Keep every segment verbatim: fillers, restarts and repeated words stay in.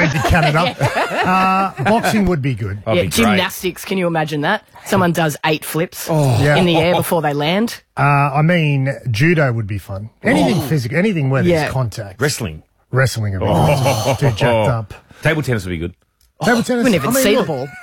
went to Canada. uh, boxing would be good. Yeah, be great. gymnastics, can you imagine that? Someone does eight flips Yeah. in the air before they land. Uh, I mean, judo would be fun. Anything physical, anything where Yeah. there's contact. Wrestling. Wrestling would be oh. too jacked up. Table tennis would be good. Table tennis. Wouldn't even I mean, see the look, ball.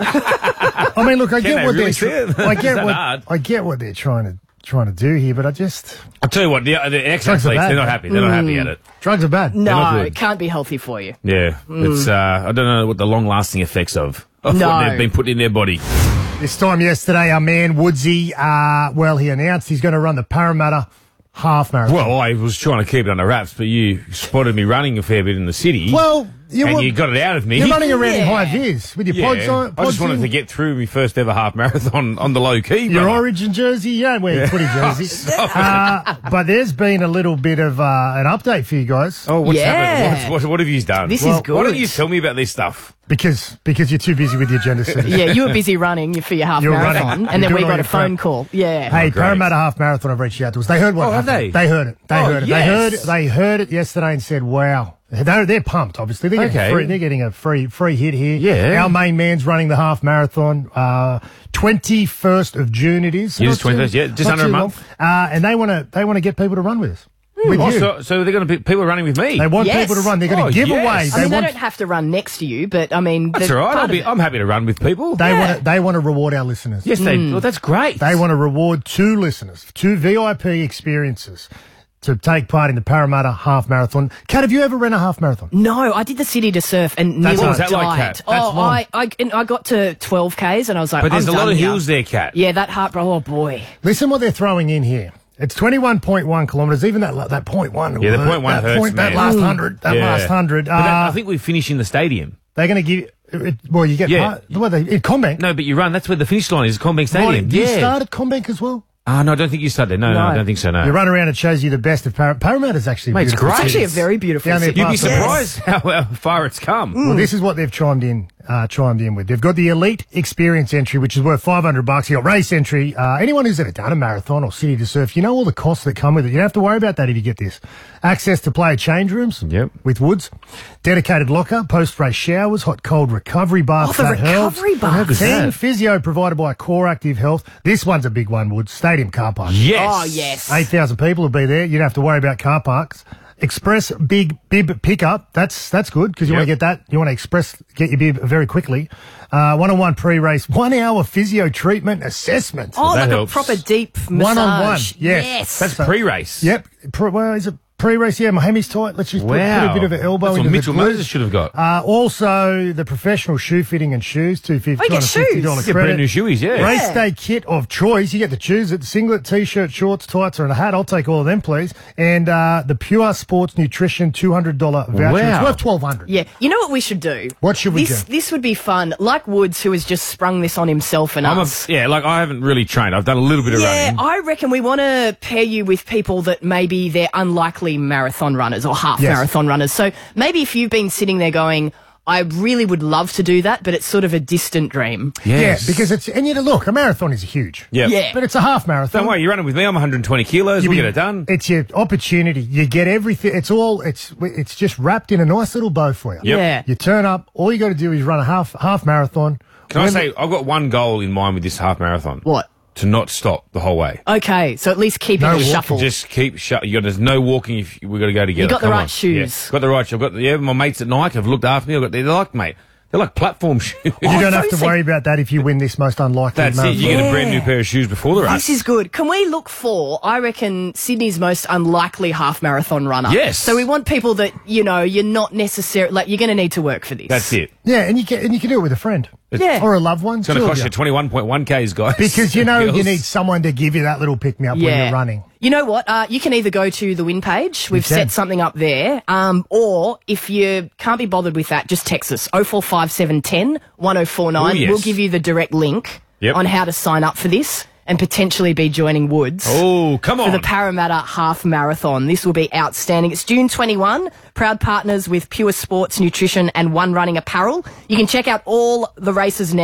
I mean, look, I get they what really they're. see it? Tr- I Is get that what hard? I get what they're trying to trying to do here, but I just I'll tell you what, the, the ex-athletes, bad, they're not man. happy. They're not happy at it. drugs are bad. No, not good. it can't be healthy for you. Yeah. It's, uh, I don't know what the long-lasting effects of, of No. what they've been put in their body. This time yesterday, our man Woodsy, uh, well, he announced he's going to run the Parramatta half marathon. Well, I was trying to keep it under wraps, but you spotted me running a fair bit in the city. Well, you and were- you got it out of me. You're running around in Yeah. high vis with your yeah. pods on. I Pods just wanted in, to get through my first ever half marathon on the low key. your brother. origin jersey. You don't wear your footy jersey. uh, but there's been a little bit of uh, an update for you guys. Oh, what's Yeah. happened? What, what, what have you done? This Well, is good. Why don't you tell me about this stuff? Because because you're too busy with your gender studies. Yeah, you were busy running for your half You're marathon, running. and then You're we doing got all a your phone prep. call. Yeah. Hey, great. Parramatta half marathon have reached out to us. They heard what Oh, have happened. they? heard it. They Oh, heard it. yes. They heard they heard it yesterday and said, "Wow." They're, they're pumped, obviously. They're getting, Okay. free, they're getting a free free hit here. Yeah. Our main man's running the half marathon. Uh, twenty-first of June it is. It is Not too- twenty-first, yeah, just not under a too month. long. Uh, and they want to they want to get people to run with us. With Oh, you. so, so they're going to be people running with me. They want Yes. people to run. They're going to Oh, give yes. away. I They mean, they want don't have to run next to you, but I mean, That's the- all right. part I'll of be, it. I'm happy to run with people. they Yeah. want to they want to reward our listeners. Yes, they. Well, that's great. They want to reward two listeners, two V I P experiences to take part in the Parramatta half marathon. Kat, have you ever run a half marathon? No, I did the city to surf and That's nearly long. Is that died. like that? That's oh, long. I, I, and I got to twelve kays and I was like, But there's I'm a lot done of here. hills there, Kat. Yeah, that heart, oh boy. Listen what they're throwing in here. It's twenty-one point one kilometres. Even that that point one. Yeah, the hurt. point one that hurts, point, That man. last hundred. That Yeah. last hundred. But that- Uh, I think we finish in the stadium. they're going to give. It, well, you get Yeah. part, well, they, in Combank. No, but you run. That's where the finish line is. Combank Stadium. Right, do yeah. you start at Combank as well? Ah, no, I don't think you started. No, no, No. I don't think so. No. You run around, it shows you the best of Par- Parramatta's actually. a Mate, it's beautiful great. city. It's actually a very beautiful Down there city. You'd be past the- surprised how, how far it's come. Well, this is what they've chimed in, uh, chimed in with. They've got the elite experience entry, which is worth five hundred bucks. You got race entry. Uh, anyone who's ever done a marathon or city to surf, you know all the costs that come with it. You don't have to worry about that if you get this. Access to player change rooms. Yep. With Woods. Dedicated locker, post-race showers, hot cold recovery bath. Oh, the that helps. recovery bath. is Team that? physio provided by Core Active Health. This one's a big one, Woods. Stadium car park. Yes. Oh, yes. eight thousand people will be there. You don't have to worry about car parks. Express big bib pickup. That's that's good because you Yep. want to get that. You want to express get your bib very quickly. Uh, one-on-one pre-race, one-hour physio treatment assessment. Oh, that like helps. a proper deep massage. One-on-one, yes. Yes. That's pre-race. Yep. Pre, well, is it pre-race? Yeah, my hemi's tight. Let's just put, Wow. put a bit of an elbow That's into what Mitchell the glute. Moses should have got. Uh, also, the professional shoe fitting and shoes, two hundred fifty Oh, you get dollars two hundred fifty dollars shoes. Yeah, credit. brand new shoeies, yeah. Race Yeah. day kit of choice. You get to choose it. Singlet, t-shirt, shorts, tights, or a hat. I'll take all of them, please. And uh, the Pure Sports Nutrition two hundred dollars voucher. It's Wow. worth twelve hundred dollars. Yeah, you know what we should do? What should we this, do? This would be fun. Like Woods, who has just sprung this on himself and I'm a, us. yeah, like I haven't really trained. I've done a little bit of Yeah, running. I reckon we want to pair you with people that maybe they're unlikely marathon runners or half Yes. marathon runners. So maybe if you've been sitting there going, I really would love to do that, but it's sort of a distant dream. Yes. Yeah, because it's, and you know, look, a marathon is huge. Yeah. Yeah. But it's a half marathon. Don't worry, you're running with me. I'm one hundred twenty kilos. You We'll be- get it done. It's your opportunity. You get everything. It's all, it's, it's just wrapped in a nice little bow for you. Yep. Yeah. You turn up, all you got to do is run a half, half marathon. Can I When- say, I've got one goal in mind with this half marathon. What? To not stop the whole way. Okay, so at least keep No it a walking, shuffle. Just keep shut. You got, there's no walking if we've got to go together. got the Come right on. shoes. Yeah. Got the right shoes. I've got the, yeah, my mates at Nike have looked after me. I've got, they're like, mate, they're like platform shoes. You Oh, don't have to so- worry about that if you win this most unlikely That's it. marathon. You get a brand new Yeah. pair of shoes before the race. This is good. Can we look for, I reckon, Sydney's most unlikely half marathon runner? Yes. So we want people that, you know, you're not necessarily, like, you're going to need to work for this. That's it. Yeah, and you can and you can do it with a friend. Yeah. Or a loved one. It's going to two of cost you twenty-one point one Ks, guys. Because you know you Girls. need someone to give you that little pick me up when Yeah. you're running. You know what? Uh, you can either go to the win page. We've can. set something up there. Um, or if you can't be bothered with that, just text us oh four five seven one oh one oh four nine. Oh, yes. We'll give you the direct link Yep. on how to sign up for this and potentially be joining Woods. Oh, come on. For the Parramatta Half Marathon. This will be outstanding. It's June twenty-first. Proud partners with Pure Sports Nutrition and One Running Apparel. You can check out all the races now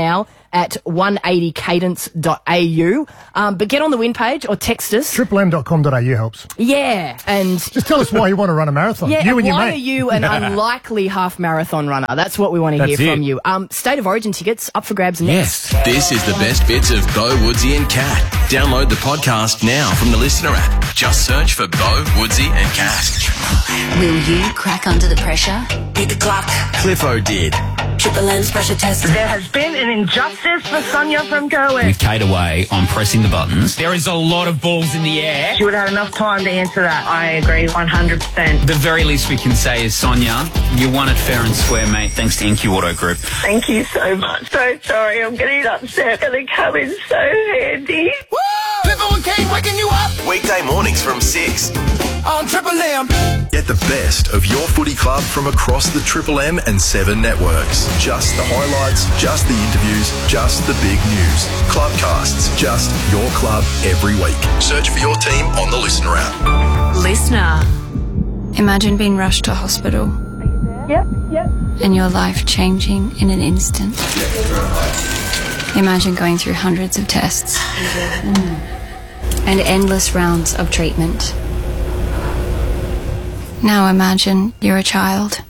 at one eighty cadence dot a u. Um, but get on the win page or text us. triple m dot com dot a u helps. Yeah, and Just tell us why you want to run a marathon. yeah, you and and your why mate. are you an unlikely half marathon runner? That's what we want to hear That's from it. you. Um, State of Origin tickets up for grabs next. Yes. This is the best bits of Bo, Woodsy and Cat. Download the podcast now from the Listener app. Just search for Bo, Woodsy and Cat. Will you crack under the pressure? Beat the clock. Cliffo did. Triple M's pressure test. There has been an injustice for Sonia from Cohen. With Kate away on pressing the buttons, there is a lot of balls in the air. She would have had enough time to answer that. I agree one hundred percent. The very least we can say is, Sonia, you won it fair and square, mate, thanks to Inky Auto Group. Thank you so much. So sorry, I'm getting upset. Gonna come in so handy. Cliffo and Kate waking you up Weekday mornings from six. on Triple M. Get the best of your footy club from across the Triple M and Seven networks. Just the highlights, just the interviews, just the big news. Clubcasts, just your club every week. Search for your team on the Listener app. Listener. Imagine being rushed to hospital. Yep, yep. And your life changing in an instant. Imagine going through hundreds of tests. And endless rounds of treatment. Now imagine you're a child.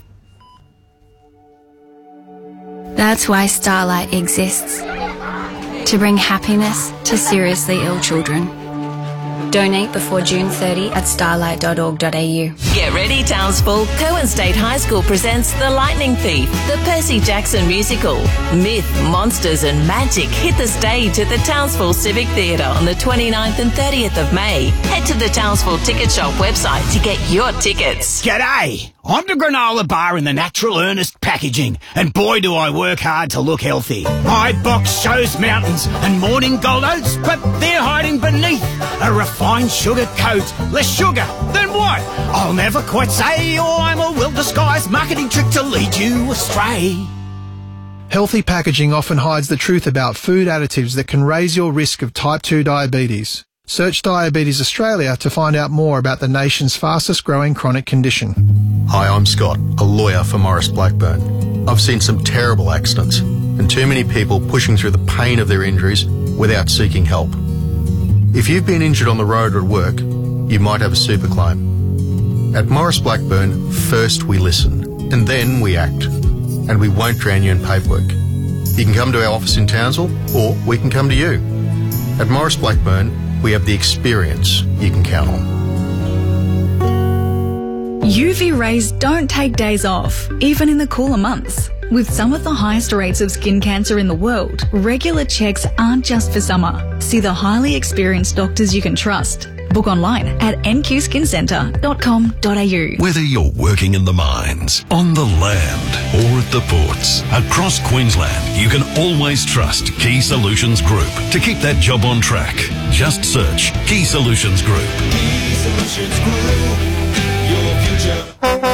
That's why Starlight exists. To bring happiness to seriously ill children. Donate before June thirtieth at starlight dot org dot a u. Get ready, Townsville. Cohen State High School presents The Lightning Thief, the Percy Jackson musical. Myth, monsters and magic hit the stage at the Townsville Civic Theatre on the twenty-ninth and thirtieth of May. Head to the Townsville Ticket Shop website to get your tickets. G'day! I'm the granola bar in the Natural Earnest packaging, and boy do I work hard to look healthy. My box shows mountains and morning gold oats, but they're hiding beneath a refined sugar coat. Less sugar, then what? I'll never quite say, or I'm a well-disguised marketing trick to lead you astray. Healthy packaging often hides the truth about food additives that can raise your risk of type two diabetes. Search Diabetes Australia to find out more about the nation's fastest growing chronic condition. Hi, I'm Scott, a lawyer for Morris Blackburn. I've seen some terrible accidents and too many people pushing through the pain of their injuries without seeking help. If you've been injured on the road or at work, you might have a super claim. At Morris Blackburn, first we listen and then we act, and we won't drown you in paperwork. You can come to our office in Townsville or we can come to you. At Morris Blackburn, we have the experience you can count on. U V rays don't take days off, even in the cooler months. With some of the highest rates of skin cancer in the world, regular checks aren't just for summer. See the highly experienced doctors you can trust. Book online at n q skin centre dot com dot a u. Whether you're working in the mines, on the land, or at the ports, across Queensland, you can always trust Key Solutions Group to keep that job on track. Just search Key Solutions Group. Key Solutions Group, your future.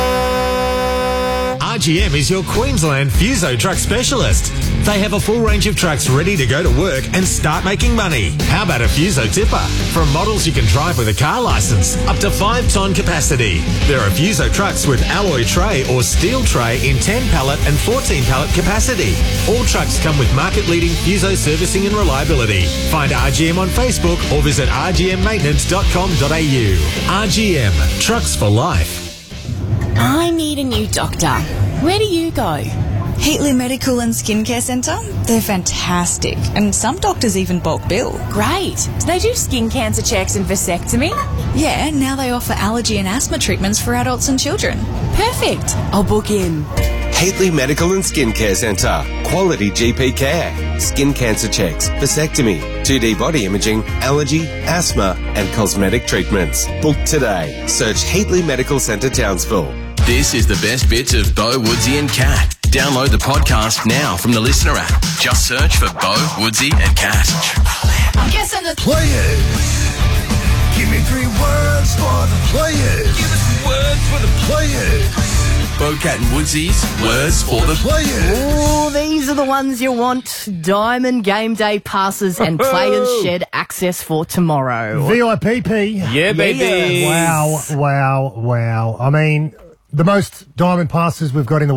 R G M is your Queensland Fuso truck specialist. They have a full range of trucks ready to go to work and start making money. How about a Fuso tipper? From models you can drive with a car licence, up to five tonne capacity. There are Fuso trucks with alloy tray or steel tray in ten pallet and fourteen pallet capacity. All trucks come with market-leading Fuso servicing and reliability. Find R G M on Facebook or visit r g m maintenance dot com dot a u. R G M, trucks for life. I need a new doctor. Where do you go? Heatley Medical and Skincare Centre. They're fantastic, and some doctors even bulk bill. Great. Do they do skin cancer checks and vasectomy? Yeah, now they offer allergy and asthma treatments for adults and children. Perfect. I'll book in. Heatley Medical and Skincare Centre. Quality G P care. Skin cancer checks, vasectomy, two D body imaging, allergy, asthma and cosmetic treatments. Book today. Search Heatley Medical Centre Townsville. This is the best bits of Bo, Woodsy and Cat. Download the podcast now from the Listener app. Just search for Bo, Woodsy and Cat. I'm guessing the Players. Give me three words for the players. Give us some words for the Players. Bo, Cat and Woodsy's words for the Players. Oh, these are the ones you want. Diamond Game Day passes and Players Shed access for tomorrow. V I P P. Yeah, baby. Wow, wow, wow. I mean, the most diamond passes we've got in the world.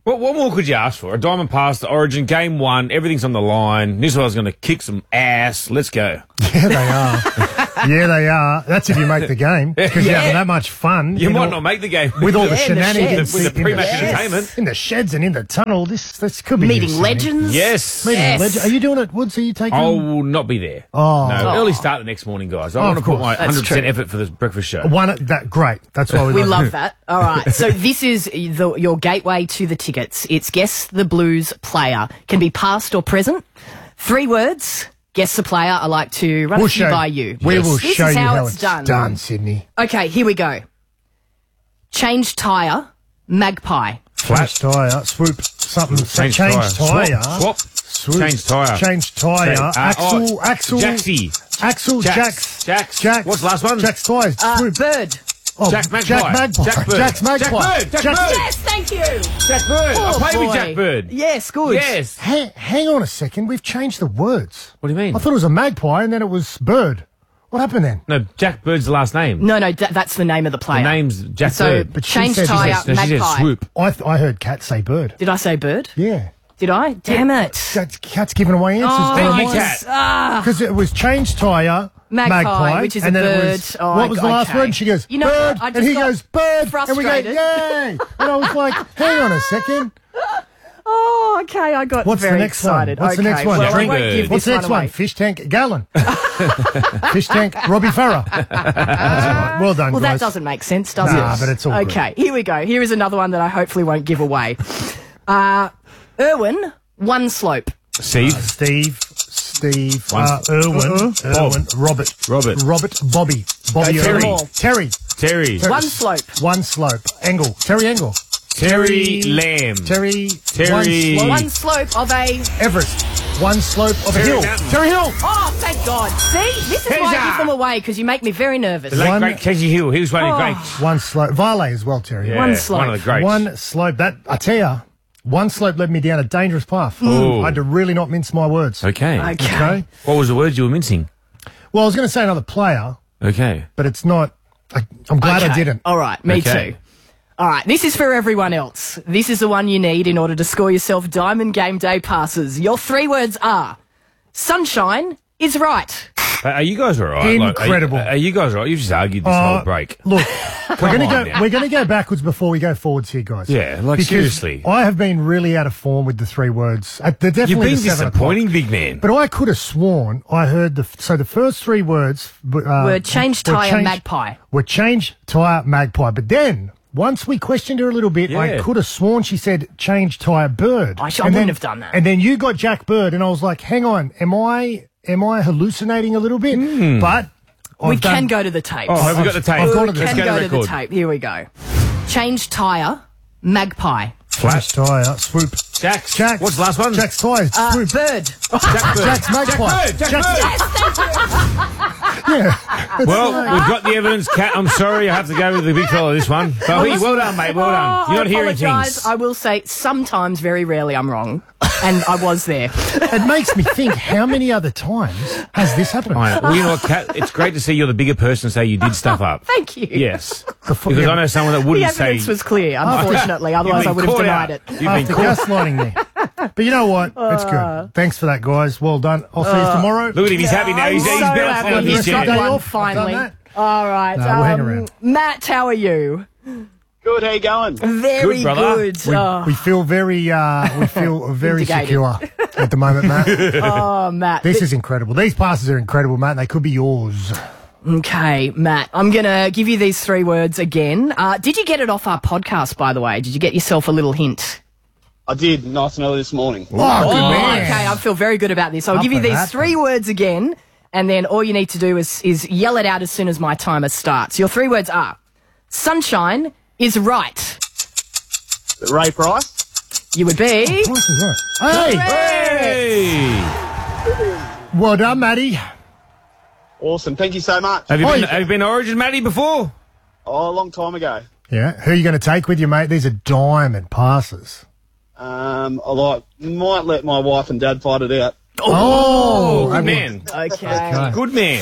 What, what more could you ask for? A diamond pass to Origin, game one, everything's on the line. New South Wales going to kick some ass. Let's go. Yeah, they are. yeah, they are. That's if you make the game, because Yeah. you're having that much fun. You in might all- not make the game. With all Yeah, the in the shenanigans. sheds. With the in pre-match sheds. entertainment. In the sheds and in the tunnel. This this could be Meeting exciting. legends. Yes. Meeting Yes. legends. Are you doing it, Woods? Are you taking I will not be there. Oh. No, Oh. early start the next morning, guys. I Oh, want to of put course. my That's one hundred percent true. effort for this breakfast show. One, that, great. That's why we, We love love it. that. All right. So this is the, your gateway to the tickets. It's Guess the Blues player. Can be past or present. Three words. Guess the player. I like to run We'll a few show, by you. We Yes. will This show is you how, how it's, it's done. done, Sydney. Okay, here we go. Change tyre. Magpie. Flash tyre, swoop, something. Change Change tyre. tyre. Swap. Swap. Swoop, Change tyre. Change tyre. Change- uh, Axel, oh, Axel. Jaxie. Axel, Jax. Jax. Jax. Jax. What's the last one? Jax tyres. Uh, swoop. bird. Oh, Jack Magpie. Jack Magpie. Jack Bird. Jack's Magpie. Jack Bird. Jack Bird. Yes, thank you. Jack Bird. Oh, I played boy. with Jack Bird. Yes, good. Yes. Hang, hang on a second. We've changed the words. What do you mean? I thought it was a magpie and then it was bird. What happened then? No, Jack Bird's the last name. No, no, th- that's the name of the player. The name's Jack so, Bird. But she change said- tyre. No, she said Magpie. swoop. I th- I heard cat say bird. Did I say bird? Yeah. Did I? Damn it. Cat's, cat's giving away answers. Oh, Thank you, yes. Cat. Ah. Because it was change tyre, Magpie, magpie, which is and a then bird. It was, Oh, what was the last okay. word? And she goes, You know bird, what? I and just he got goes, bird, frustrated. and we go, yay! And I was like, hang on a second. Oh, okay. I got What's very the next excited. one? What's okay. the next one? Well, Drink I won't give What's the this next one one? away. Fish tank, gallon. Fish tank, Robbie Farah. That's all right. Well done, Well, guys. that doesn't make sense, does Nah, it? but it's all good. Okay, here we go. Here is another one that I hopefully won't give away. Uh, Irwin, one slope. Steve. Uh, Steve, Steve, One- uh, Irwin, Bob. Irwin, Robert, Robert. Robert, Bobby, Bobby, Uh, Terry. Irwin. Terry, Terry. Terry. One slope. one slope, Engel, Terry Engel, Terry Lamb. Terry, Terry- one slope, One slope of a... Everest, one slope of Terry a hill, Mountain. Terry Hill. Oh, thank God. See? This is why I Treasure. give them away, because you make me very nervous. The late One- great Keji Hill. He was one of the Oh. greats. One slope, Vale as well, Terry. Yeah, One slope. One of the greats. One slope. That I tell you, one slope led me down a dangerous path. Ooh. I had to really not mince my words. Okay. Okay. Okay. What was the word you were mincing? Well, I was going to say another player, Okay. but it's not. I, I'm glad I Okay. didn't. All right, me Okay. too. All right, this is for everyone else. This is the one you need in order to score yourself Diamond Game Day passes. Your three words are sunshine is right. Uh, Are you guys all right? Like, Incredible. are, are you guys all right? You've just argued this Uh, whole break. Look, we're going to on go. now. We're going to go backwards before we go forwards here, guys. Yeah, like, Because seriously. I have been really out of form with the three words. Uh, They're You've definitely been the seven disappointing, o'clock. big man. But I could have sworn I heard the so the first three words uh, Were change were tyre change- magpie. Were change tyre magpie. But then once we questioned her a little bit, I Yeah. could have sworn she said change tyre bird. I sh- I And wouldn't then- have done that. And then you got Jack Bird, and I was like, hang on, am I am I hallucinating a little bit? But we I've done- can go to the tapes. Oh, have we got the tape? I've we gone to the Let's can go to go to the record. tape. Here we go. Change tyre magpie. Flash tyre, swoop. Jax. Jax. What's the last one? Jack's tyre, Uh, swoop. bird. Jack Bird. Jack's magpie. Bird, Jack Jack's- Bird. Yeah. Well, we've got the evidence, Cat. I'm sorry, I have to go with the big fella this one. But hey, well done, mate. Well done. Oh, You're not I hearing apologise. things. I will say sometimes, very rarely, I'm wrong. And I was there. It makes me think, how many other times has this happened? I know. Well, you know what, Kat? It's great to see you're the bigger person say you did stuff up. Thank you. Yes. Before- Because yeah. I know someone that The wouldn't say... evidence was clear, unfortunately. Otherwise, I You've would been have caught denied out. it. You've been After caught. gaslighting me. But you know what? It's good. Thanks for that, guys. Well done. I'll see you tomorrow. Look at him, he's happy now. He's, I'm he's so bouncing happy. out of He's his got chair. day one off. I've finally. done All right. No, we'll hang um, around. Matt, how are you? Good, how you going? Very Good, brother. good. We, oh, we feel very, uh, we feel very Vindicated. secure at the moment, Matt. oh, Matt. This is incredible. These passes are incredible, Matt. And they could be yours. Okay, Matt, I'm going to give you these three words again. Uh, did you get it off our podcast, by the way? Did you get yourself a little hint? I did, nice and early this morning. Oh, good Oh, man. okay, I feel very good about this. I'll Up give you for these that. three words again, and then all you need to do is, is yell it out as soon as my timer starts. Your three words are, sunshine is right. Ray Price. You would be... Price is right. Hey! Hey! Well done, Matty. Awesome, thank you so much. Have you Oh, been, you- have you been to Origin, Matty, before? Oh, a long time ago. Yeah. Who are you going to take with you, mate? These are diamond passes. Um, I like might let my wife and dad fight it out. Oh, Good man. Okay. Good man.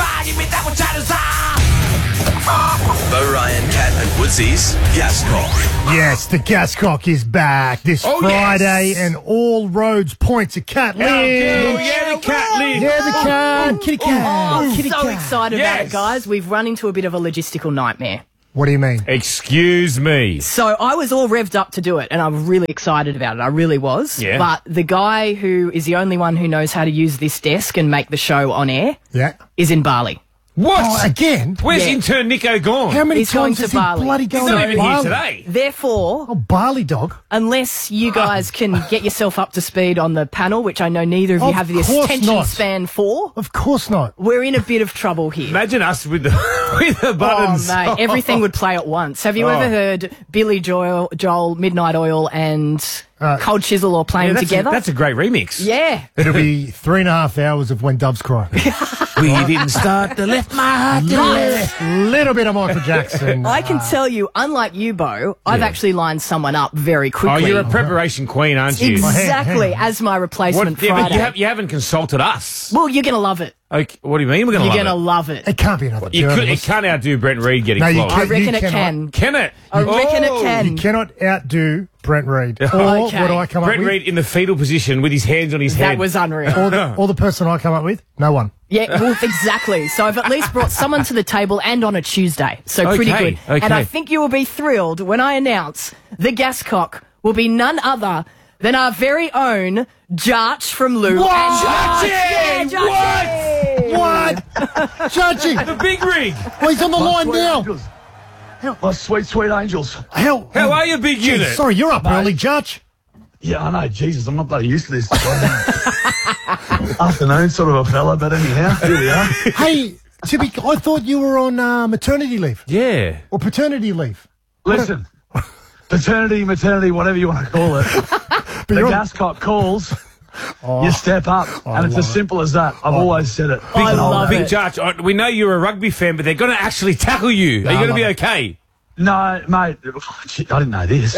The Ryan, Cat and Woodsies Gas Talk. Yes, the Gascock is back this Oh, Friday, yes. and all roads point to Cat Lynch. Oh, yeah, the cat Lynch. Yeah, the cat. Kitty cat. Oh, Kitty so cat. excited about Yes. it, guys. We've run into a bit of a logistical nightmare. What do you mean? Excuse me. So I was all revved up to do it, and I'm really excited about it. I really was. Yeah. But the guy who is the only one who knows how to use this desk and make the show on air Yeah. is in Bali. What? Oh, again? Where's Yeah. intern Nico gone? How many He's going times to has he Bali. bloody He's going not to even here Bali? today. Therefore, Oh, Bali dog. unless you guys can get yourself up to speed on the panel, which I know neither of you Of have the course attention not. span for, Of course not. we're in a bit of trouble here. Imagine us with the with the buttons. Oh, mate, everything would play at once. Have you Oh. ever heard Billy Joel, Joel, Midnight Oil, and Uh, Cold Chisel all Yeah, playing that's, together? a, that's a great remix. yeah. It'll be three and a half hours of When Doves Cry. We didn't start to lift my heart. Little, little bit of Michael Jackson. I can tell you, unlike you, Bo, I've Yeah. actually lined someone up very Oh, quickly. you're a preparation queen, aren't you? Exactly, as my replacement What, yeah, but Friday. you, have, you haven't consulted us. Well, you're going to love it. Okay, what do you mean we're going to You're love going to it? love it. It can't be another You could, it journalist. can't outdo Brent Reed getting No, you flogged. I can't- reckon you it cannot. can. Can it? I reckon it Oh. can. You cannot outdo Brent Reed. Or Okay. what do I come Brent up with? Reed in the fetal position with his hands on his head. That was unreal. Or the, or the person I come up with? No one. Yeah, well, exactly. So I've at least brought someone to the table and on a Tuesday. So pretty Okay, good. okay. And I think you will be thrilled when I announce the Gascock will be none other than our very own Jarch from Lou. What? And Jarchy! Yeah, Jarchy! What? Judging. The big rig. Oh, he's on the line now. My sweet, sweet angels. Hell. How are you, big Gee, unit? sorry, you're up early, Judge. Yeah, I know. Jesus, I'm not bloody used to this. Afternoon, sort of a fella, but anyhow, here we are. Hey, to be, I thought you were on uh, maternity leave Yeah. or paternity leave. Listen, paternity, maternity, whatever you want to call it. The you're on- Gascock calls. Oh, You step up, I and it's love as simple as that. I've always said it. I love Big it. Judge, uh, we know you're a rugby fan, but they're going to actually tackle you. Are you I going to love be it. okay? No, mate. Oh, shit, I didn't know this.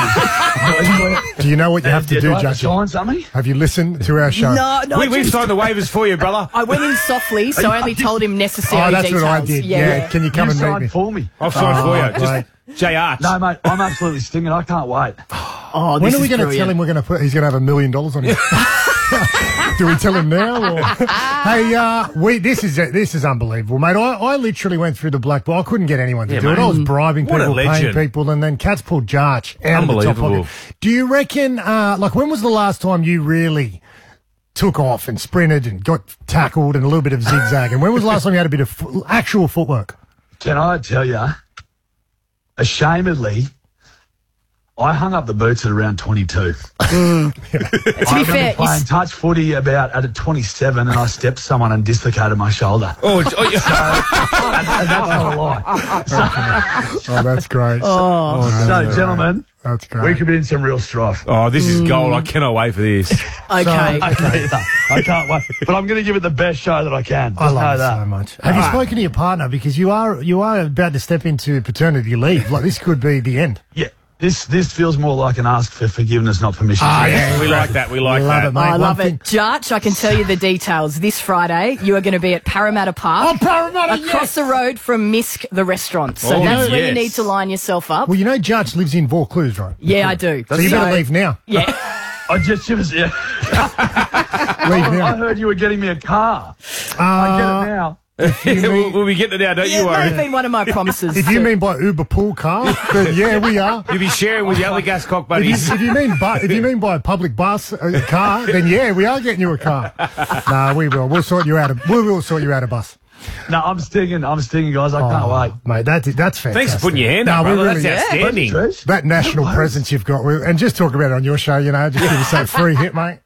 do you know what you have to Yeah, do, I have to Judge? sign something? Have you listened to our show? No, no, we, we've just- signed the waivers for you, brother. I went in softly, so I only told him necessary Oh, that's details. what I did. Yeah, can you come You and meet signed me? for me. I've signed Oh, for you. great. Just J Arch. No, mate, I'm absolutely stinging. I can't wait. Oh, When this are we is going to brilliant. tell him we're going to put? He's going to have a million dollars on him. Do we tell him now? Or? Hey, uh, we this is this is unbelievable, mate. I, I literally went through the black book. I couldn't get anyone to Yeah, do it. mate. I was bribing What a people, paying legend. people, and then Cats pulled Jarch out of the top Unbelievable. pocket. Do you reckon? Uh, like, when was the last time you really took off and sprinted and got tackled and a little bit of zigzag? And when was the last time you had a bit of fo- actual footwork? Can I tell you, ashamedly, I hung up the boots at around twenty-two. To be I fair, remember playing you- touch footy about at twenty-seven, and I stepped someone and dislocated my shoulder. Oh, oh, yeah. and, and that's not a lie. Oh, that's great. Oh. no, So, no, gentlemen, that's great. we could be in some real strife. Oh, this is gold. I cannot wait for this. okay. I can't, I can't wait. But I'm going to give it the best show that I can. I Just love know it that. so much. Have you spoken to your partner? Because you are you are about to step into paternity leave. Like, this could be the end. Yeah. This this feels more like an ask for forgiveness, not permission. Ah, yeah. We like that. We like Love that. it, mate. I One love thing- it. Jarch, I can tell you the details. This Friday, you are going to be at Parramatta Park. Oh, Parramatta, Across yes. the road from Misk, the restaurant. So Oh, that's where you yes. need to line yourself up. Well, you know, Judge lives in Vaucluse, right? Yeah, I do. So you better leave now. Yeah. I just she was, yeah. Leave I now. heard you were getting me a car. I get Uh, it now. we'll, we'll be getting it now, don't Yeah, you that worry. has been one of my promises. if you to- mean by Uber pool car, then yeah, we are. You'll be sharing with the other Gascock If you, buddies. if you mean by if you mean by a public bus uh, car, then yeah, we are getting you a car. Nah, we will. We'll sort you out. A, we will sort you out a bus. No, I'm stinging. I'm stinging, guys. I can't wait. Mate, that's that's fantastic. Thanks for putting your hand No, up, we brother. really- That's outstanding. Trish? That national No worries. presence you've got, we- and just talk about it on your show, you know, just give us that free hit, mate.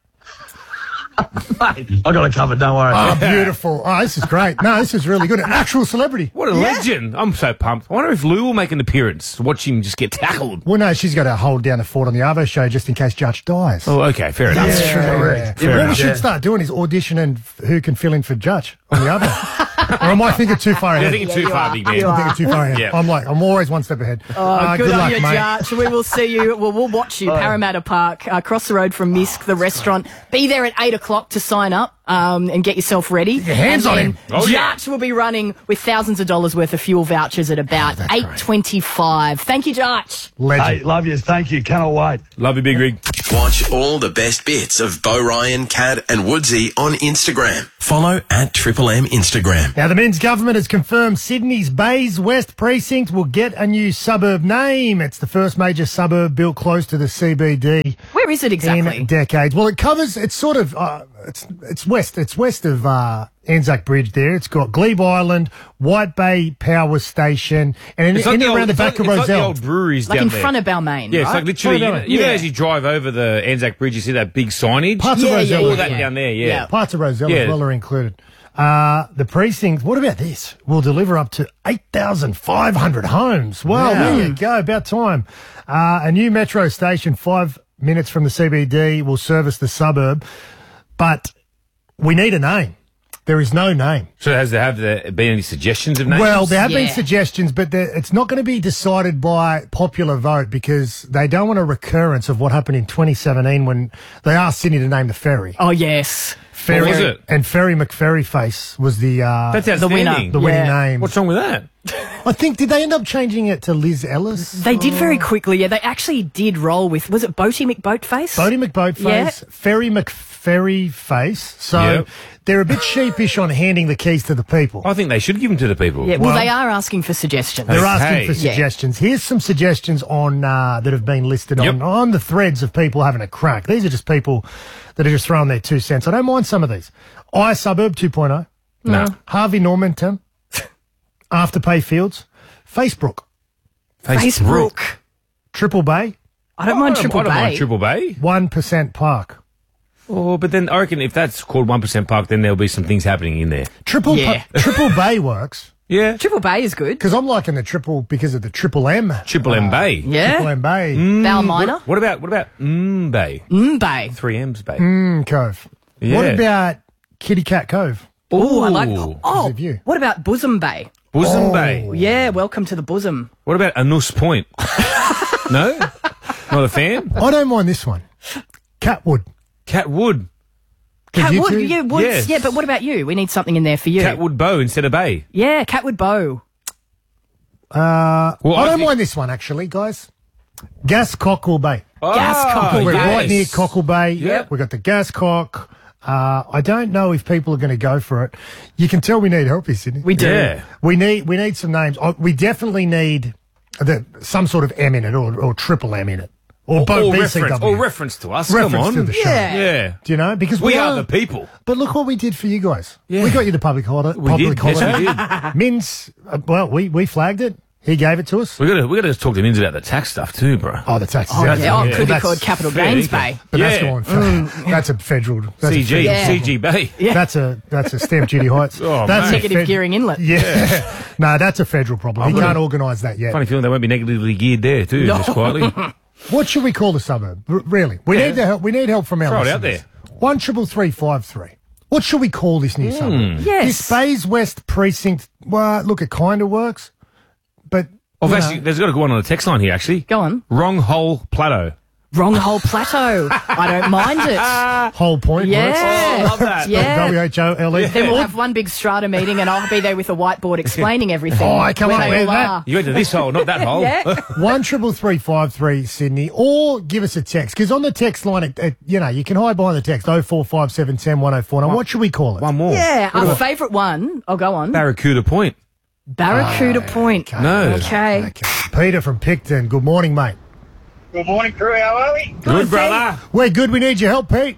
Mate, I got it covered. Don't worry. Oh, beautiful. Oh, this is great. No, this is really good. An actual celebrity. What a legend. I'm so pumped. I wonder if Lou will make an appearance. Watch him just get tackled. Well, no, she's got to hold down the fort on the Arvo show just in case Judge dies. Oh, okay. Fair enough. Yeah, true. yeah. Fair What we enough. should Yeah. start doing is auditioning f- who can fill in for Judge on the other. Or am I thinking too far You're ahead? thinking Yeah, too you far, are. big man. You I'm are. thinking too far ahead. Yeah. I'm like, I'm always one step ahead. Oh, Uh, good, on luck, you, mate. Judge. We will see you. Well, we'll watch you. Parramatta Park, uh, across the road from Misk, the restaurant. Be there at eight o'clock to sign up um, and get yourself ready. Your hands and on then him. Oh, yeah. Judge will be running with thousands of dollars worth of fuel vouchers at about eight twenty-five. Thank you, Judge. Legend. Hey, love you. Thank you. Cannot wait. Love you, Big Rig. Watch all the best bits of Bo Ryan, Cad and Woodsy on Instagram. Follow at Triple M Instagram. Now, the Men's government has confirmed Sydney's Bays West precinct will get a new suburb name. It's the first major suburb built close to the C B D. Where is it exactly? In decades. Well, it covers, it's sort of, uh, it's it's west, it's west of uh, Anzac Bridge there. It's got Glebe Island, White Bay Power Station, and in, It's like in the and old- around the it's back like- of it's like the Roselle. old breweries Like down in there. front of Balmain, Yeah, it's right? like literally, you know, Front of you know Balmain. as you drive over the Anzac Bridge, you see that big signage? Parts Yeah, of yeah, Roselle. All yeah, that yeah. down there, yeah. Yeah. Parts of Roselle Yeah. as well are included. Uh, the precinct, what about this? Will deliver up to eight thousand five hundred homes. Wow, Wow. there you go. About time. Uh, a new metro station five minutes from the C B D will service the suburb, but we need a name. There is no name. So has there have there been any suggestions of names? Well, there have been Yeah. suggestions, but there- it's not going to be decided by popular vote because they don't want a recurrence of what happened in twenty seventeen when they asked Sydney to name the ferry. Oh, yes. Ferry, What was it? And Ferry McFerryface was the uh, That's the winner. outstanding. the winning Yeah. name. What's wrong with that? I think, did they end up changing it to Liz Ellis? They did very quickly, yeah. They actually did roll with, was it Boaty McBoatface? Bodie McBoatface, Yeah. Ferry McFerryface. So Yep. they're a bit sheepish on handing the keys to the people. I think they should give them to the people. Yeah, well, Well- they are asking for suggestions. They're asking Okay. for Yeah. suggestions. Here's some suggestions on uh, that have been listed Yep. on, on the threads of people having a crack. These are just people that are just throwing their two cents. I don't mind some of these. I Suburb two point oh. No. Harvey Normanton. Afterpay Fields. Facebook. Facebook. Triple Bay. I don't mind I Triple I don't mind Bay. Triple Bay. one percent Park. Oh, but then I reckon if that's called one percent Park, then there'll be some things happening in there. Triple Yeah. Pa- Triple Bay works. Yeah. Triple Bay is good. Because I'm liking the triple because of the Triple M. Triple M Bay. Yeah. Triple M Bay. Val Minor. What about what about Mm Bay? Mm Bay. Three M's Bay. Mm, Cove. Yeah. What about Kitty Cat Cove? Oh, I like. Ooh. Oh, Good view. what about Bosom Bay? Bosom Oh. Bay. Yeah, welcome to the bosom. What about Anus Point? No? Not a fan? I don't mind this one. Catwood. Catwood. Could you Catwood, two- yeah, Woods. Yes. Yeah, but what about you? We need something in there for you. Catwood Bow instead of Bay. Yeah, Catwood Bow. Uh, Well, I I don't think- mind this one, actually, guys. Gas Cockle Bay. Gas Ah, Cockle We're Bay. right near Cockle Bay. Yep. We've got the gas cock. Uh, I don't know if people are going to go for it. You can tell we need help here, Sydney. We do. Yeah. We need we need some names. Uh, We definitely need the, some sort of M in it or, or triple M in it. Or, Or, both or B C reference, W. or reference to us. Reference Come on. to the show. Yeah. Yeah. Do you know? Because We we, are the people. But look what we did for you guys. Yeah. We got you the public holiday. We public did. Yes, holiday. we did. Mins, uh, well, we, we flagged it. He gave it to us. We gotta we gotta talk to Mins about the tax stuff too, bro. Oh, the taxes. Oh, yeah. Oh, yeah. it could be That's called Capital fair Gains income. Bay. But that's Yeah. going for, that's a federal. That's C a G, federal Yeah. C G Bay. Yeah. That's a that's a stamp duty heights. Oh, that's man. a Negative fed- gearing inlet. Yeah, no, that's a federal problem. He can't organise that yet. Funny feeling they won't be negatively geared there too, No. just quietly. What should we call the suburb? R- really, we Yeah. need the help. We need help from our Throw it out listeners. One triple three five three. What should we call this new suburb? Yes. This Bays West precinct. Well, look, it kind of works, but Oh, you actually, know, there's got to go on on the text line here. Actually, Go on. wrong hole plateau. Wrong Hole Plateau. I don't mind it. whole point Yeah. works. Oh, I love that. Yeah. W H O L E. Then we'll have one big strata meeting and I'll be there with a whiteboard explaining everything. Oh, I come where up they with all that. are. You went to this hole, not that hole. Yeah. One triple three five three Sydney, or give us a text because on the text line, it, it, you know, you can hide behind the text oh four five seven ten one oh four. Now, what should we call it? One more. Yeah, our favourite one. I'll go on. Barracuda Point. Barracuda Point. No. Okay. Okay. Peter from Picton. Good morning, mate. Good morning, crew. How are we? Good, brother. We're good. We need your help, Pete.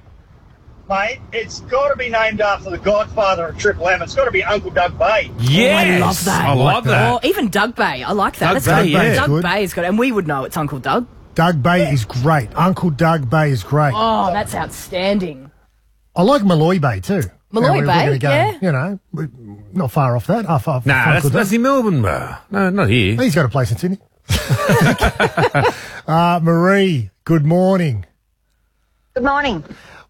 Mate, it's got to be named after the godfather of Triple M. It's got to be Uncle Doug Bay. Yes. I love that. I love that. Or even Doug Bay. I like that. Doug That's Bay, good. yeah. Doug Good. Bay is good. And we would know it's Uncle Doug. Doug Bay is great. Uncle Doug Bay is great. Oh, that's outstanding. I like Malloy Bay too. Malloy Now, we're- we're Bay, gonna go, yeah. You know, we're not far off that. Off, off Nah, Uncle that's, Doug. that's in Melbourne, bro. No, not here. He's got a place in Sydney. uh, Marie, good morning. Good morning.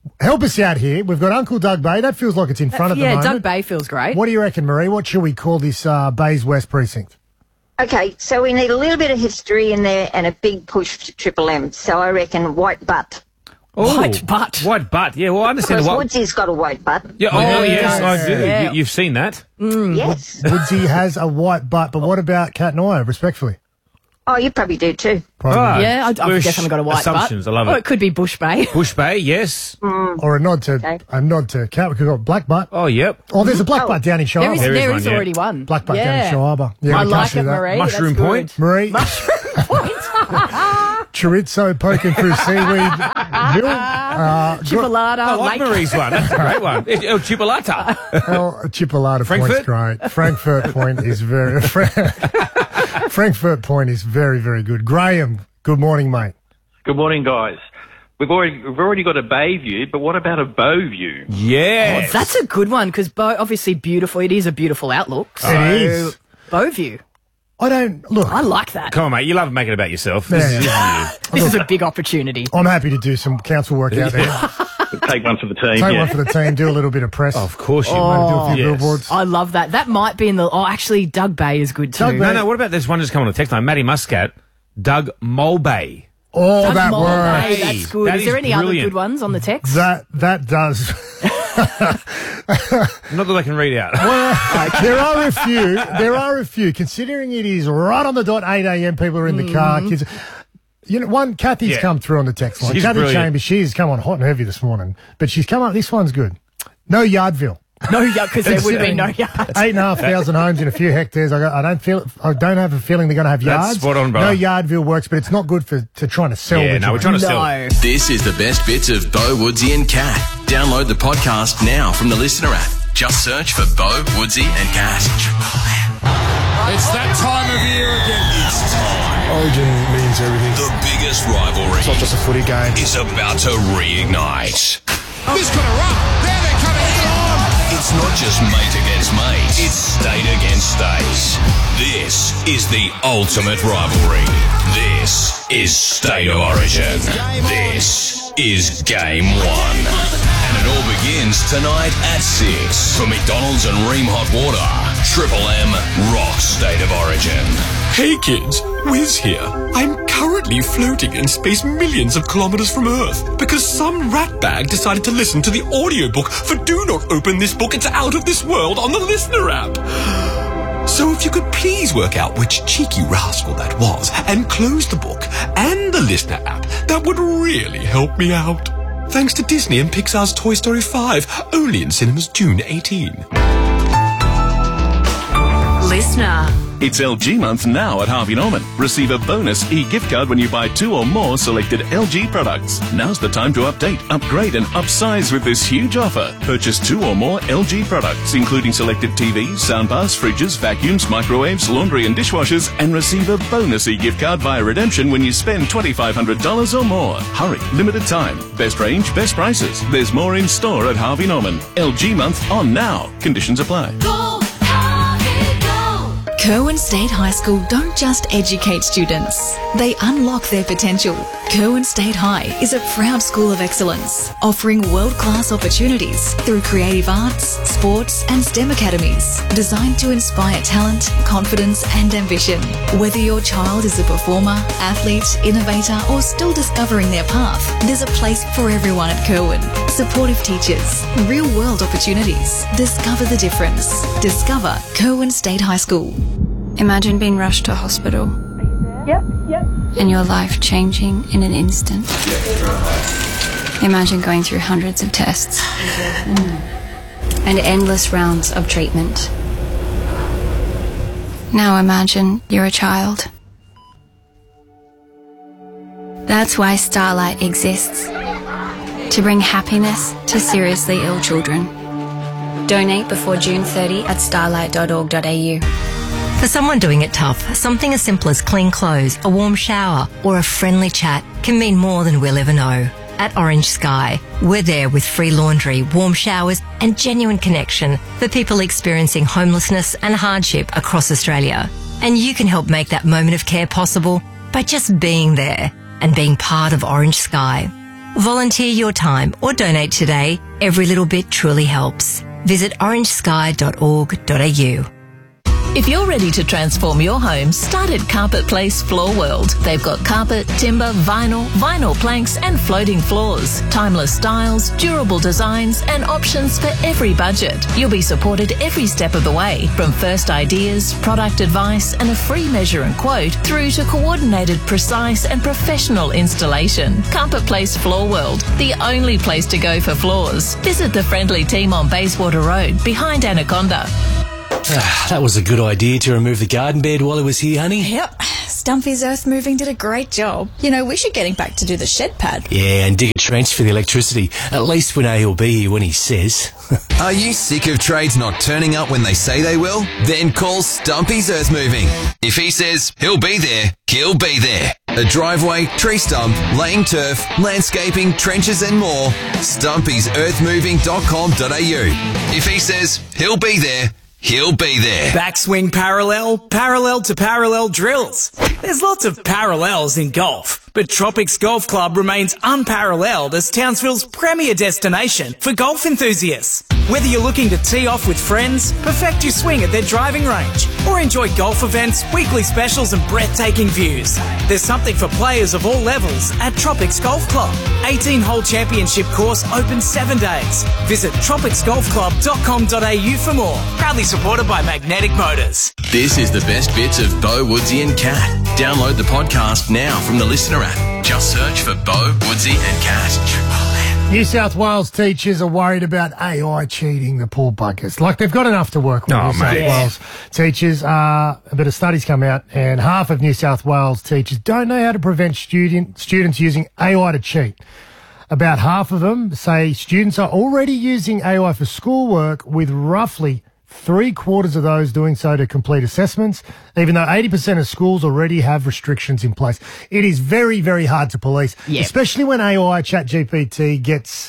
Help us out here. We've got Uncle Doug Bay. That feels like it's in front at the yeah, moment. Doug Bay feels great. What do you reckon, Marie? What should we call this uh, Bays West precinct? Okay, so we need a little bit of history in there and a big push to Triple M. So I reckon white butt. Oh, White butt. White butt. Yeah, well, I understand Because what. Woodsy's got a white butt. Yeah, oh, Yeah, yes, yeah, I do. yeah. You, you've seen that. Yes. Woodsy has a white butt, but what about Kat and I, respectfully? Oh, you probably do too. Probably. Ah, Yeah, I, I bush guess I've got a white assumptions. butt. I love Oh, it. it could be Bush Bay. Bush Bay, yes. Or a nod to Okay. a nod to Cat. We could go black butt. Oh, yep. Oh, there's a black Oh. butt down in There Shiaba. is, There is there one, is yeah. already one. Black butt yeah. down in Shiaba. Yeah, I we can't like do it, that. Marie. Mushroom That's Point? good. Marie, Mushroom Point. chorizo poking through seaweed. Bill, uh, Chipolata. I like Lake- Marie's one. That's a great one. It's El Chipolata. Oh, Chipolata Frankfurt? Point's great. Frankfurt Point is very... Frankfurt Point is very, very good. Graham, good morning, mate. Good morning, guys. We've already we've already got a bay view, but what about a bow view? Yes. Oh, that's a good one because Bow, obviously beautiful. It is a beautiful outlook. So It is. Bowview. I don't... Look, I like that. Come on, mate. You love making it about yourself. This Yeah. is you. This is a big opportunity. I'm happy to do some council work out there. Take one for the team. Take yeah. one for the team, do a little bit of press. Of course you Maybe will. do a few Yes. billboards. I love that. That might be in the. Oh, actually, Doug Bay is good too. Doug No, Bay. no. What about this one just coming on the text line? Matty Muscat, Doug Mulbay. Oh, Doug that Mulbay, works. That's good. That is there is any other brilliant. good ones on the text? That, that does... Not that I can read out. Well, there are a few. There are a few. Considering it is right on the dot, eight a.m. People are in the car. Kids, you know, one Kathy's Yeah. come through on the text line. She's Kathy brilliant. Chambers. She's come on hot and heavy this morning, but she's come up. This one's good. No Yardville. No, yeah, because there would be no yard. Eight and a half thousand homes in a few hectares. I, got, I don't feel. I don't have a feeling they're going to have That's yards. spot on, brother. No Yardville works, but it's not good for to trying to sell. Yeah, the no, we're joint. trying to sell. No. This is the best bits of Bo, Woodsy and Cat. Download the podcast now from the Listener app. Just search for Bo, Woodsy and Cat. It's that time of year again. It's time. Origin means everything. The biggest rivalry It's not just a footy game. is about to reignite. This could erupt. There they're coming in. It's not just mate against mate. It's state against state. This is the ultimate rivalry. This is State of Origin. This is Game One. And it all begins tonight at six. For McDonald's and Ream Hot Water, Triple M rocks State of Origin. Hey kids, Wiz here. I'm currently floating in space millions of kilometers from Earth because some ratbag decided to listen to the audiobook for Do Not Open This Book, It's Out of This World on the Listener app. So if you could please work out which cheeky rascal that was and close the book and the Listener app, that would really help me out. Thanks to Disney and Pixar's Toy Story five, only in cinemas June eighteenth. Listener. It's L G month now at Harvey Norman. Receive a bonus e-gift card when you buy two or more selected L G products. Now's the time to update, upgrade and upsize with this huge offer. Purchase two or more L G products, including selected T Vs, soundbars, fridges, vacuums, microwaves, laundry and dishwashers, and receive a bonus e-gift card via redemption when you spend twenty-five hundred dollars or more. Hurry, limited time. Best range, best prices. There's more in store at Harvey Norman. L G month on now. Conditions apply. Kerwin State High School don't just educate students, they unlock their potential. Kerwin State High is a proud school of excellence, offering world-class opportunities through creative arts, sports and STEM academies, designed to inspire talent, confidence and ambition. Whether your child is a performer, athlete, innovator or still discovering their path, there's a place for everyone at Kerwin. Supportive teachers, real-world opportunities. Discover the difference. Discover Kerwin State High School. Imagine being rushed to hospital. Yep, yep. And your life changing in an instant. Imagine going through hundreds of tests and endless rounds of treatment. Now imagine you're a child. That's why Starlight exists. To bring happiness to seriously ill children. Donate before June thirtieth at starlight dot org dot a u. For someone doing it tough, something as simple as clean clothes, a warm shower, or a friendly chat can mean more than we'll ever know. At Orange Sky, we're there with free laundry, warm showers, and genuine connection for people experiencing homelessness and hardship across Australia. And you can help make that moment of care possible by just being there and being part of Orange Sky. Volunteer your time or donate today. Every little bit truly helps. Visit orange sky dot org dot a u. If you're ready to transform your home, start at Carpet Place Floor World. They've got carpet, timber, vinyl, vinyl planks and floating floors. Timeless styles, durable designs and options for every budget. You'll be supported every step of the way, from first ideas, product advice and a free measure and quote through to coordinated, precise and professional installation. Carpet Place Floor World, the only place to go for floors. Visit the friendly team on Bayswater Road, behind Anaconda. Ah, that was a good idea to remove the garden bed while it was here, honey. Yep. Stumpy's earth moving did a great job. You know, we should get him back to do the shed pad. Yeah, and dig a trench for the electricity. At least we know he'll be here when he says. Are you sick of trades not turning up when they say they will? Then call Stumpy's Earth Moving. If he says he'll be there, he'll be there. A driveway, tree stump, laying turf, landscaping, trenches and more. stumpys earth moving dot com dot a u. If he says he'll be there, he'll be there. Backswing parallel, parallel to parallel drills. There's lots of parallels in golf, but Tropics Golf Club remains unparalleled as Townsville's premier destination for golf enthusiasts. Whether you're looking to tee off with friends, perfect your swing at their driving range, or enjoy golf events, weekly specials and breathtaking views, there's something for players of all levels at Tropics Golf Club. eighteen-hole championship course open seven days. Visit tropics golf club dot com dot a u for more. Proudly supported by Magnetic Motors. This is the best bits of Bo, Woodsy and Cat. Download the podcast now from the Listener app. Just search for Bo, Woodsy and Cat. New South Wales teachers are worried about A I cheating the poor buggers. Like, they've got enough to work with. Oh, New South mate. Wales teachers. Uh, a bit of studies come out, and half of New South Wales teachers don't know how to prevent student students using A I to cheat. About half of them say students are already using A I for schoolwork, with roughly three quarters of those doing so to complete assessments, even though eighty percent of schools already have restrictions in place. It is very, very hard to police, Yep. especially when A I, ChatGPT, gets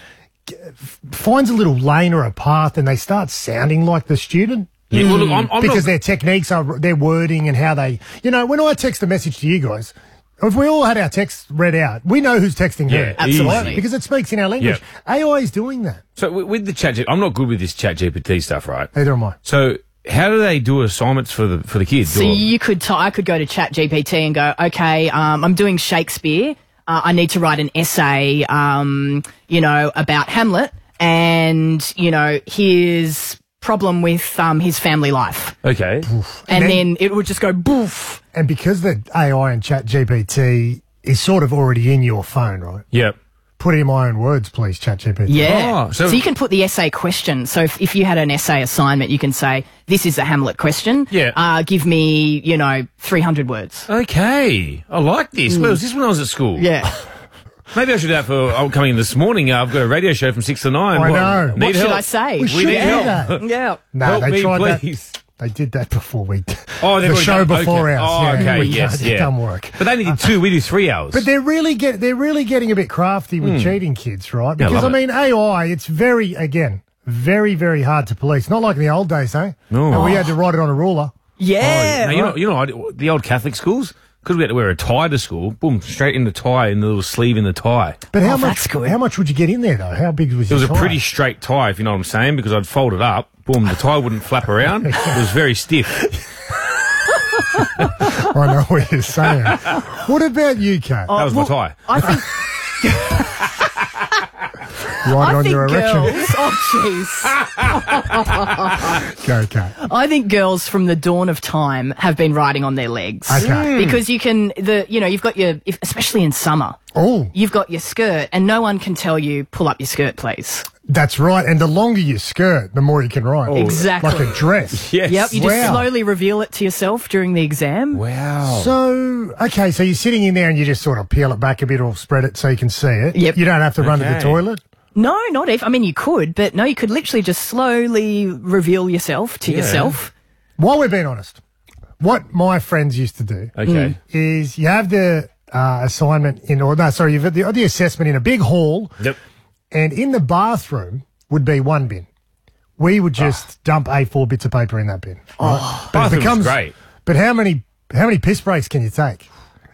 finds a little lane or a path and they start sounding like the student. Yeah, well, look, I'm- I'm because not- their techniques are, their wording and how they, you know, when I text a message to you guys, if we all had our text read out, we know who's texting who. Yeah, absolutely. Right? Because it speaks in our language. A I is doing that. So with, with the chat, I'm not good with this chat G P T stuff, right? Neither am I. So how do they do assignments for the for the kids? So Or- you could, t- I could go to ChatGPT and go, okay, um, I'm doing Shakespeare. Uh, I need to write an essay, um, you know, about Hamlet and, you know, his problem with um, his family life. okay. And, then, it would just go boof. And because the A I and ChatGPT is sort of already in your phone, right? Yep. Put it in my own words, please, ChatGPT. Yeah. Oh, so, so- you can put the essay question. So if, if you had an essay assignment, you can say, this is a Hamlet question. Yeah. Uh, give me, you know, three hundred words. Okay. I like this. Mm. Where was this when I was at school? Yeah. Maybe I should do that for I'm coming in this morning. Uh, I've got a radio show from six to nine. I What- know. Need What help. should I say? We We should need do help. that. Yeah. No, Help they me, tried please. that. They did that before we. Oh, they've the already show done- before okay. ours. Oh, yeah, okay, we- yes, it yeah. doesn't work. But they needed two. We do three hours. But they're really get they're really getting a bit crafty with Hmm. cheating kids, right? Yeah, I Because love I mean, A I, it's very again very very hard to police. Not like in the old days, eh? No. And we had to write it on a ruler. Yeah. Oh, you know, you know, what, the old Catholic schools, because we had to wear a tie to school. Boom, straight in the tie, in the little sleeve in the tie. But how Oh, much? that's good. How much would you get in there though? How big was It was your a tie? pretty straight tie, if you know what I'm saying, because I'd fold it up. Boom, the tie wouldn't flap around. It was very stiff. I know what you're saying. What about you, Kat? Oh, That was my tie. I think, right I on think your erection. girls. Oh, jeez. Go, Kat. I think girls from the dawn of time have been riding on their legs. Okay. Because you can, the you know, you've got your, if, especially in summer, Oh, you've got your skirt, and no one can tell you, pull up your skirt, please. that's right. And the longer you skirt, the more you can write. Exactly. Like a dress. Yes. Yep, you just Wow. slowly reveal it to yourself during the exam. Wow. So, okay, so you're sitting in there and you just sort of peel it back a bit or spread it so you can see it. Yep. You don't have to run to the Okay. toilet. No, not if. I mean, you could, but no, you could literally just slowly reveal yourself to Yeah. yourself. While we're being honest, what my friends used to do Okay. is you have the uh, assignment in, or no, sorry, you've got the, the assessment in a big hall, Yep. and in the bathroom would be one bin. We would just dump A four bits of paper in that bin. Right? But it Bathroom's great. But how many how many piss breaks can you take?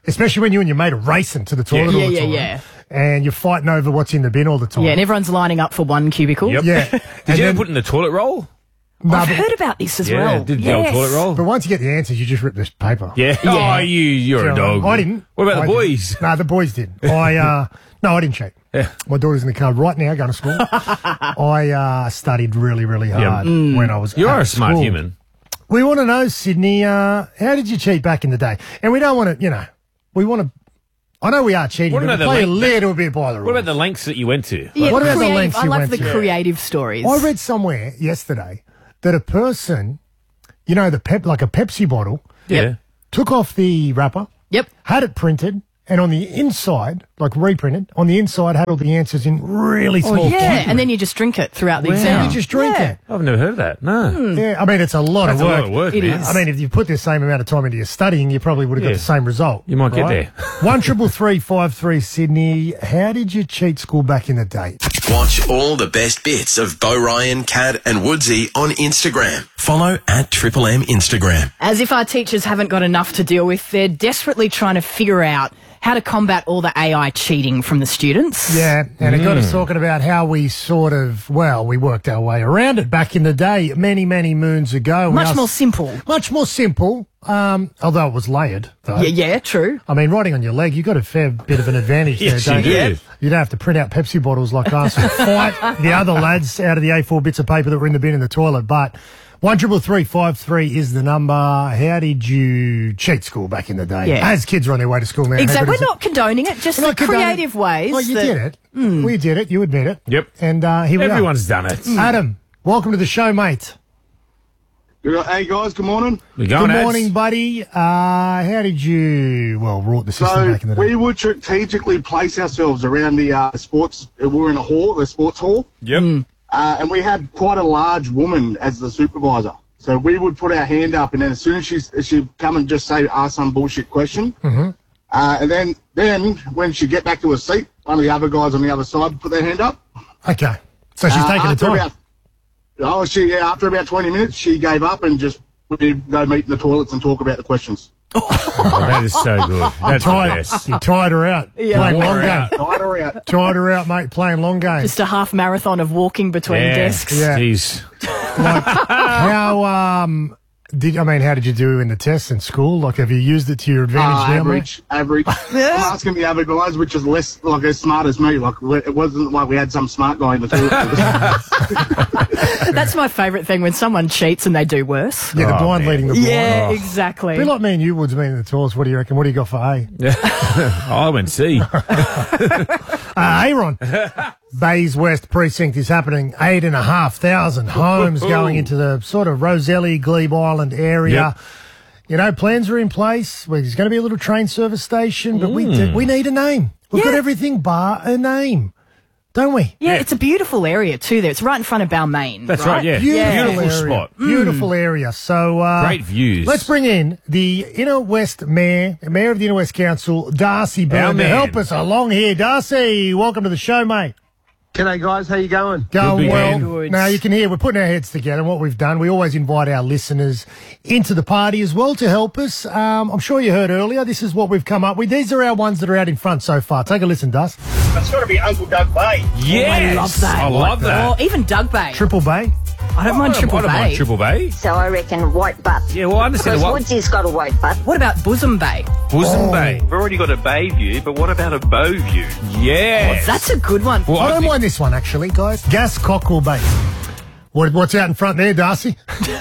especially when you and your mate are racing to the toilet Yeah, all the yeah, time. yeah. And you're fighting over what's in the bin all the time. Yeah, and everyone's lining up for one cubicle. Yep. Yeah. Did And you then- ever put in the toilet roll? No, I've but- heard about this as Yeah, well. did the yes. old toilet roll? But once you get the answers, you just rip this paper. Yeah. Yeah. Oh, you, you're a dog. I didn't. What about I the didn't. boys? No, the boys did. I uh, no, I didn't cheat. Yeah. My daughter's in the car right now going to school. I uh, studied really, really Yeah. hard Mm. when I was. You at are a smart school. human. We want to know, Sydney. Uh, how did you cheat back in the day? And we don't want to, you know, we want to. I know we are cheating, What but we about the play a length- little bit by the rules. What about the lengths that you went to? Yeah, What about the creative- lengths I you love went the to? creative stories. I read somewhere yesterday that a person, you know, the pep like a Pepsi bottle, Yeah. took off the wrapper, Yep. had it printed, and on the inside, like reprinted, on the inside had all the answers in really small. Oh, yeah, font. and then you just drink it throughout the Wow. exam. You just drink Yeah. it. I've never heard of that. No. Yeah, I mean, it's a lot That's of a work. lot of work, It man. is. I mean, if you put the same amount of time into your studying, you probably would have got Yeah. the same result. You might get there. One triple three five three Sydney. How did you cheat school back in the day? Watch all the best bits of Bo Ryan, Cad and Woodsy on Instagram. Follow at Triple M Instagram. As if our teachers haven't got enough to deal with, they're desperately trying to figure out how to combat all the A I cheating from the students. Yeah, and it got Mm. us talking about how we sort of, well, we worked our way around it back in the day, many, many moons ago. We Much asked- more simple. Much more simple, um, although it was layered, though. Yeah, yeah, true. I mean, writing on your leg, you got a fair bit of an advantage Yes, there, don't you you? do. You don't have to print out Pepsi bottles like us and fight the other lads out of the A four bits of paper that were in the bin in the toilet. But one triple three five three is the number. How did you cheat school back in the day? Yeah. As kids are on their way to school now. Exactly. but We're is it- not condoning it, just We're the not condoning- creative ways. Well, you that- did it. We did it. You admit it. Yep. And uh, here we are. Everyone's done it. Adam, welcome to the show, mate. Hey guys, good morning. We're going, Good Ads. morning, buddy. Uh, how did you, well, wrought the system So back in the day? we would strategically place ourselves around the uh, sports. We were in a hall, the sports hall, Yep. uh, and we had quite a large woman as the supervisor. So we would put our hand up, and then as soon as she she'd come and just say ask some bullshit question, Mhm. uh, and then then when she'd get back to her seat, one of the other guys on the other side would put their hand up. Okay. So she's Uh, taking the after time. About, oh, she yeah. After about twenty minutes, she gave up and just we'd go meet in the toilets and talk about the questions. Oh, that is so good. That's the tired, best. you tired her out. Yeah. Playing Wore long her game. out. Tied her out. Tired her out, mate, playing long game. Just a half marathon of walking between Yeah. desks. Yeah. Jeez. Like, how, um, did, I mean, how did you do in the tests in school? Like, have you used it to your advantage Uh, now, average, average. I'm asking the other guys, which is less like as smart as me. Like it wasn't like we had some smart guy in the toilet. That's my favourite thing when someone cheats and they do worse. mate? Yeah, the Oh, blind man. leading the blind. Yeah, Oh. exactly. Be like me and you, Woods, being in the toilets. What do you reckon? What do you got for A? I went C. Uh, Aaron, Bays West Precinct is happening. Eight and a half thousand homes going into the sort of Roselli, Glebe Island area. Yep. You know, plans are in place. Well, there's going to be a little train service station, but we Mm. do, we need a name. We've got Yeah. everything bar a name, don't we? Yeah, it's a beautiful area too there. It's right in front of Balmain. That's right, yeah. Beautiful area. spot. Beautiful area. So uh, Great views. Let's bring in the Inner West Mayor, Mayor of the Inner West Council, Darcy Our Byrne, to man. help us along here. Darcy, welcome to the show, mate. G'day guys, how you going? Going big well. man. Good. Now you can hear we're putting our heads together. And what we've done, we always invite our listeners into the party as well to help us. Um, I'm sure you heard earlier. This is what we've come up with. These are our ones that are out in front so far. Take a listen, Dust. It's got to be Uncle Doug Bay. Yes. I love that. I love that. Or even Doug Bay. Triple Bay. I don't mind I Triple don't Bay. mind Triple Bay. So I reckon white butt. Yeah, well, I understand Because what. Woodsy's got a white butt. What about Bosom Bay? Bosom Bay. We've already got a bay view, but what about a bow view? Yes. That's a good one. Well, I I don't think- mind this one, actually, guys. Gas Cockle Bay. What, what's out in front there, Darcy?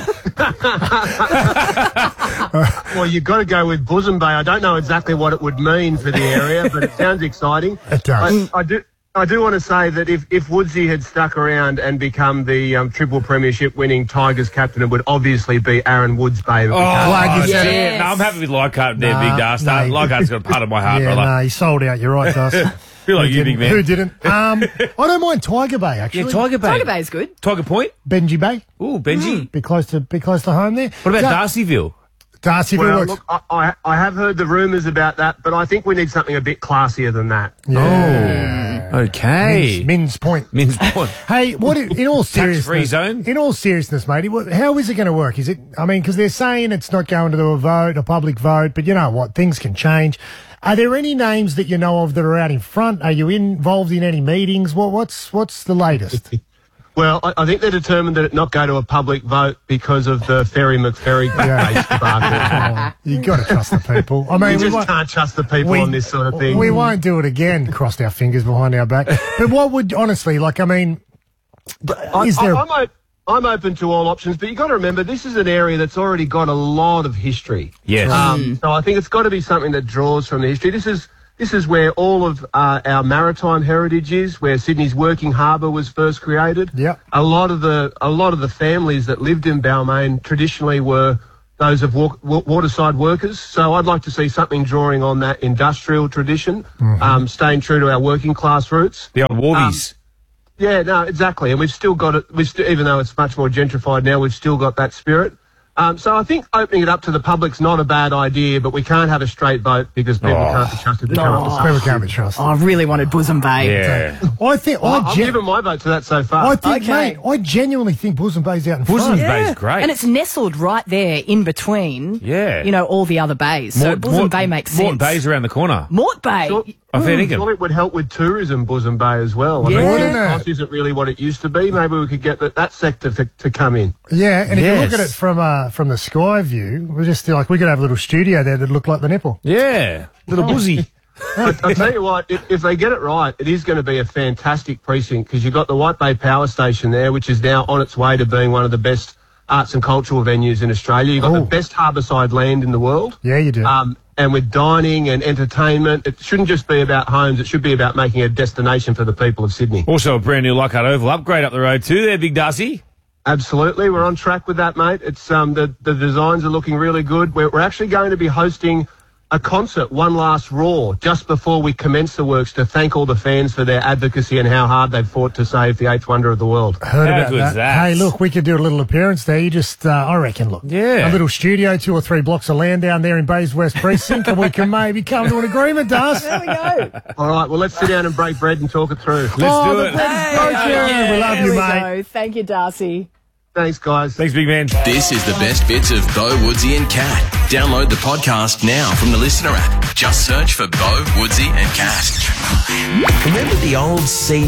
Well, you've got to go with Bosom Bay. I don't know exactly what it would mean for the area, but it sounds exciting. It does. I, I do. I do want to say that if, if Woodsy had stuck around and become the um, triple premiership winning Tigers captain, it would obviously be Aaron Woods Bay. Oh, Glad you yeah. said it. No, I'm happy with Leichhardt there, Nah, Big Dust. no. Leichhardt's got a part of my heart, yeah, brother. no, he sold out. You're right, Darcy. Feel like Who you, big didn't? man. Who didn't? Um, I don't mind Tiger Bay, actually. Yeah, Tiger Bay. Tiger Bay is good. Tiger Point. Benji Bay. Ooh, Benji. Be close to be close to home there. What about Dar- Darcyville? Darcyville Well, works. look, I, I, I have heard the rumours about that, but I think we need something a bit classier than that. Yeah. Okay. Min's, Min's Point. Min's Point. Hey, what i- in all seriousness? Tax-free zone? In all seriousness, matey, what, how is it going to work? Is it? I mean, because they're saying it's not going to a vote, a public vote, but you know what? Things can change. Are there any names that you know of that are out in front? Are you involved in any meetings? What, what's what's the latest? Well, I, I think they're determined that it not go to a public vote because of the Ferry McFerry case debacle. You've got to trust the people. I mean, you we just won't- can't trust the people we- on this sort of thing. We won't do it again. Crossed our fingers behind our back. But what would honestly, like, I mean, I, is there? I, I'm, op- I'm open to all options, but you've got to remember this is an area that's already got a lot of history. Yes. Um, so I think it's got to be something that draws from the history. This is this is where all of uh, our maritime heritage is, where Sydney's working harbour was first created. Yeah. A lot of the a lot of the families that lived in Balmain traditionally were those of wa- wa- waterside workers. So I'd like to see something drawing on that industrial tradition, Mhm. um, staying true to our working class roots. The old Warbies. Um, Yeah, no, exactly. And we've still got it, we've st- even though it's much more gentrified now, we've still got that spirit. Um, so I think opening it up to the public's not a bad idea, but we can't have a straight vote because people Oh. can't be trusted to No. come up with something. People can't be trusted. Oh, I really wanted Bosom Bay. Yeah. I think Well, I I've gen- given my vote to that so far. I think, Okay. mate, I genuinely think Bosom Bay's out in Bosom front. Bay's great. And it's nestled right there in between, Yeah. you know, all the other bays. So Mort- Bosom Mort- Bay makes Morton sense. Bay's around the corner. Mort Bay. Sure. I fair Mm, dinkum. Well, it would help with tourism, Bosom Bay, as well. I Yeah. mean, Wouldn't the it? cost isn't really what it used to be. Maybe we could get that, that sector to, to come in. Yeah, and if you look Yes. at it from uh, from the sky view, we're just like we could have a little studio there that looked like the nipple. Yeah. Little buzzy. I, I'll tell you what, if, if they get it right, it is going to be a fantastic precinct because you've got the White Bay Power Station there, which is now on its way to being one of the best arts and cultural venues in Australia. You've got Oh. the best harbourside land in the world. Yeah, you do. Um, and with dining and entertainment, it shouldn't just be about homes, it should be about making a destination for the people of Sydney. Also a brand new Lockhart Oval upgrade up the road too there, Big Darcy. Absolutely, we're on track with that, mate. It's um, the, the designs are looking really good. We're, we're actually going to be hosting a concert, One Last Roar, just before we commence the works to thank all the fans for their advocacy and how hard they've fought to save the eighth wonder of the world. Heard How about good's that. that? Hey, look, we could do a little appearance there. You just, uh, I reckon, look, Yeah. a little studio, two or three blocks of land down there in Bays West Precinct, and we can maybe come to an agreement, Das. There we go. All right, well, let's sit down and break bread and talk it through. Let's oh, do the it. bread is broken. Yeah, we love there you, we mate. go. Thank you, Darcy. Thanks, guys. Thanks, big man. This is the best bits of Bo, Woodsy and Cat. Download the podcast now from the Listener app. Just search for Bo, Woodsy and Cat. Remember the old C